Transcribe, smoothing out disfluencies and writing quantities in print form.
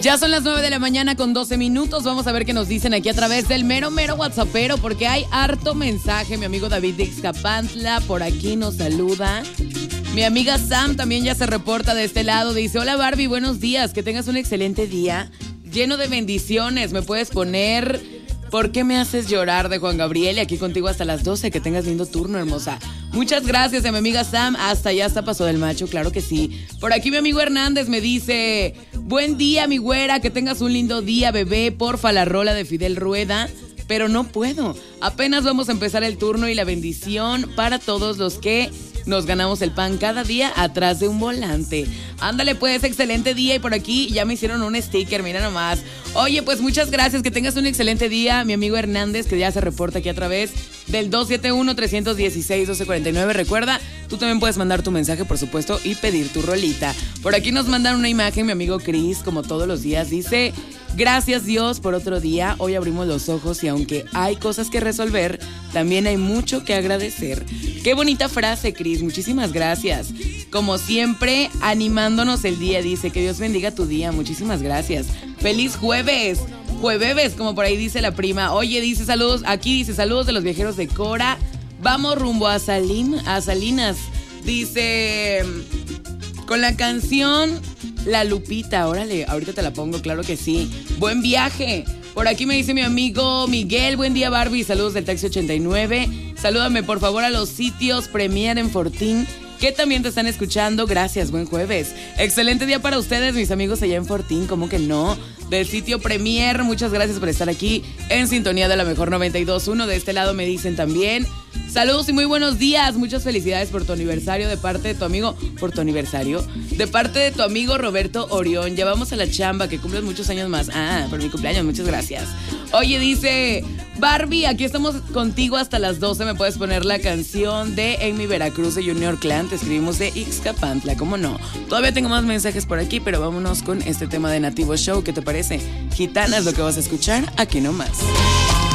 Ya son las 9 de la mañana con 12 minutos. Vamos a ver qué nos dicen aquí a través del mero WhatsAppero, porque hay harto mensaje. Mi amigo David de Ixcapantla por aquí nos saluda. Mi amiga Sam también ya se reporta de este lado. Dice: hola Barbie, buenos días. Que tengas un excelente día lleno de bendiciones. Me puedes poner ¿Por qué me haces llorar? De Juan Gabriel, y aquí contigo hasta las 12. Que tengas lindo turno, hermosa. Muchas gracias a mi amiga Sam. Hasta allá hasta Paso del Macho, claro que sí. Por aquí mi amigo Hernández me dice: buen día, mi güera, que tengas un lindo día, bebé. Porfa, la rola de Fidel Rueda. Pero no puedo. Apenas vamos a empezar el turno y la bendición para todos los que nos ganamos el pan cada día atrás de un volante. Ándale pues, excelente día. Y por aquí ya me hicieron un sticker, mira nomás. Oye, pues muchas gracias, que tengas un excelente día. Mi amigo Hernández, que ya se reporta aquí a través del 271-316-1249. Recuerda, tú también puedes mandar tu mensaje, por supuesto, y pedir tu rolita. Por aquí nos mandan una imagen, mi amigo Chris, como todos los días. Dice: gracias Dios por otro día. Hoy abrimos los ojos y aunque hay cosas que resolver, también hay mucho que agradecer. Qué bonita frase, Cris. Muchísimas gracias. Como siempre, animándonos el día. Dice: que Dios bendiga tu día. Muchísimas gracias. ¡Feliz jueves! Jueves, como por ahí dice la prima. Oye, dice saludos. Aquí dice: saludos de los viajeros de Cora. Vamos rumbo a Salinas. Dice: con la canción La Lupita. Órale, ahorita te la pongo, claro que sí. Buen viaje. Por aquí me dice mi amigo Miguel: buen día Barbie, saludos del Taxi 89. Salúdame por favor a los sitios Premier en Fortín, que también te están escuchando. Gracias, buen jueves. Excelente día para ustedes, mis amigos allá en Fortín, ¿cómo que no? Del sitio Premier, muchas gracias por estar aquí en sintonía de la mejor 92.1. De este lado me dicen también: saludos y muy buenos días. Muchas felicidades por tu aniversario de parte de tu amigo. ¿Por tu aniversario? De parte de tu amigo Roberto Orión. Ya vamos a la chamba, que cumples muchos años más. Ah, por mi cumpleaños, muchas gracias. Oye, dice: Barbie, aquí estamos contigo hasta las 12. Me puedes poner la canción de En mi Veracruz de Junior Clan. Te escribimos de Ixcapantla, ¿cómo no? Todavía tengo más mensajes por aquí, pero vámonos con este tema de Nativo Show. ¿Qué te parece? Gitana es lo que vas a escuchar aquí nomás.